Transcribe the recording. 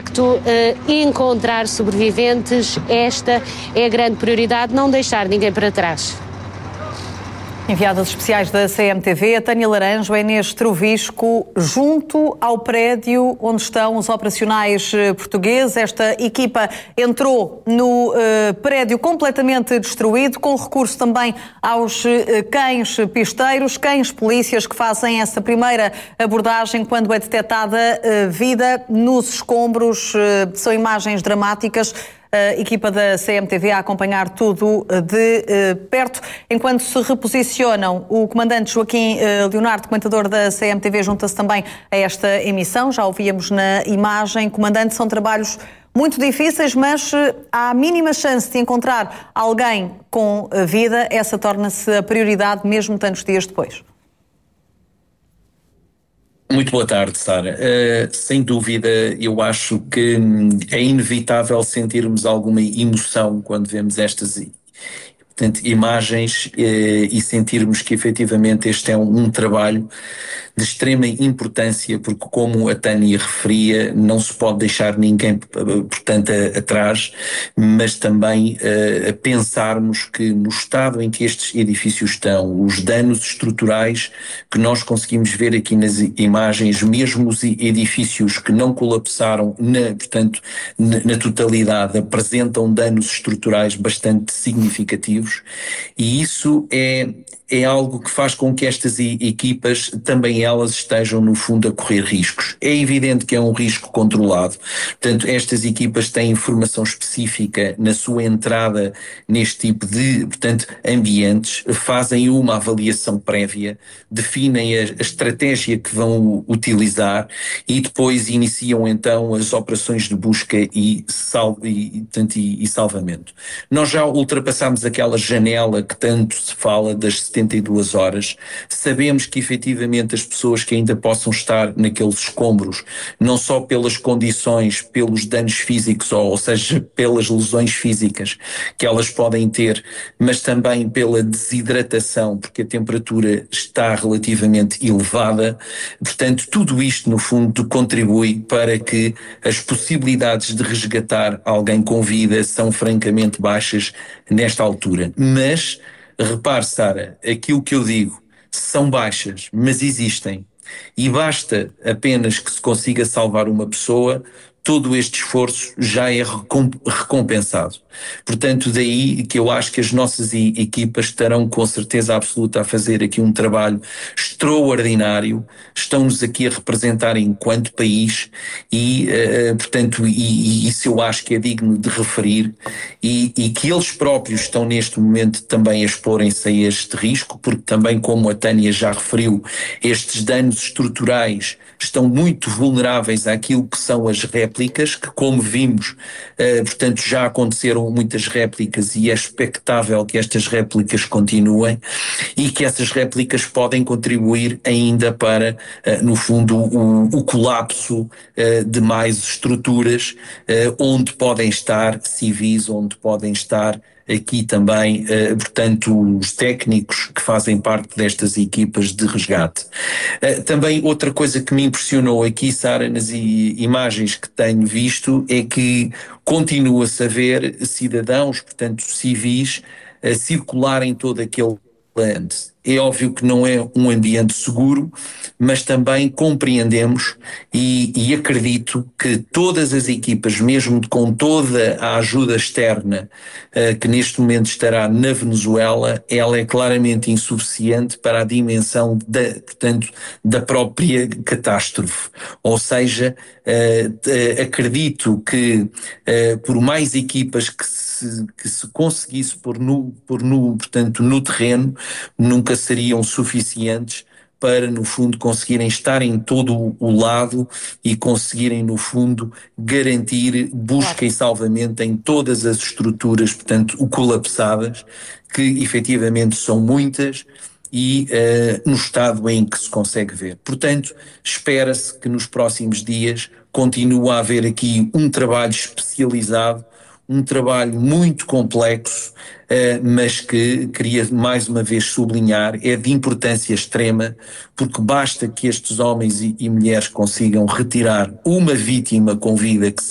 facto, encontrar sobreviventes. Esta é a grande prioridade, não deixar ninguém para trás. Enviadas especiais da CMTV, a Tânia Laranjo é neste trovisco, junto ao prédio onde estão os operacionais portugueses. Esta equipa entrou no prédio completamente destruído, com recurso também aos cães pisteiros, cães polícias que fazem essa primeira abordagem quando é detectada vida nos escombros. São imagens dramáticas. A equipa da CMTV a acompanhar tudo de perto. Enquanto se reposicionam, o comandante Joaquim Leonardo, comentador da CMTV, junta-se também a esta emissão. Já ouvíamos na imagem. Comandante, são trabalhos muito difíceis, mas há a mínima chance de encontrar alguém com vida. Essa torna-se a prioridade mesmo tantos dias depois. Muito boa tarde, Sara. Sem dúvida, eu acho que é inevitável sentirmos alguma emoção quando vemos estas imagens e sentirmos que efetivamente este é um trabalho de extrema importância, porque, como a Tânia referia, não se pode deixar ninguém, portanto, atrás, mas também a pensarmos que no estado em que estes edifícios estão, os danos estruturais que nós conseguimos ver aqui nas imagens, mesmo os edifícios que não colapsaram, na totalidade, apresentam danos estruturais bastante significativos, e isso é algo que faz com que estas equipas, também elas estejam no fundo a correr riscos. É evidente que é um risco controlado, portanto estas equipas têm informação específica na sua entrada neste tipo de, ambientes, fazem uma avaliação prévia, definem a estratégia que vão utilizar e depois iniciam então as operações de busca e salvamento. Nós já ultrapassámos aquela janela que tanto se fala das 72 horas, sabemos que efetivamente as pessoas que ainda possam estar naqueles escombros, não só pelas condições, pelos danos físicos, ou seja, pelas lesões físicas que elas podem ter, mas também pela desidratação, porque a temperatura está relativamente elevada. Portanto, tudo isto no fundo contribui para que as possibilidades de resgatar alguém com vida são francamente baixas nesta altura. Mas repare, Sara, aquilo que eu digo, são baixas, mas existem. E basta apenas que se consiga salvar uma pessoa, todo este esforço já é recompensado. Portanto, daí que eu acho que as nossas equipas estarão com certeza absoluta a fazer aqui um trabalho extraordinário, estão-nos aqui a representar enquanto país e, portanto, isso eu acho que é digno de referir e que eles próprios estão neste momento também a exporem-se a este risco, porque também, como a Tânia já referiu, estes danos estruturais estão muito vulneráveis àquilo que são as réplicas, que, como vimos, portanto, já aconteceram muitas réplicas e é expectável que estas réplicas continuem e que essas réplicas podem contribuir ainda para, no fundo, o colapso de mais estruturas onde podem estar civis, onde podem estar aqui também, portanto, os técnicos que fazem parte destas equipas de resgate. Também outra coisa que me impressionou aqui, Sara, nas imagens que tenho visto, é que continua-se a ver cidadãos, portanto, civis, a circular em todo aquele ambiente. É óbvio que não é um ambiente seguro, mas também compreendemos e acredito que todas as equipas, mesmo com toda a ajuda externa que neste momento estará na Venezuela, ela é claramente insuficiente para a dimensão da própria catástrofe. Ou seja, acredito que por mais equipas que se conseguisse portanto, no terreno, nunca seriam suficientes para, no fundo, conseguirem estar em todo o lado e conseguirem, no fundo, garantir busca e salvamento em todas as estruturas, portanto, colapsadas, que efetivamente são muitas e no estado em que se consegue ver. Portanto, espera-se que nos próximos dias continue a haver aqui um trabalho especializado, um trabalho muito complexo, mas que queria mais uma vez sublinhar, é de importância extrema, porque basta que estes homens e mulheres consigam retirar uma vítima com vida que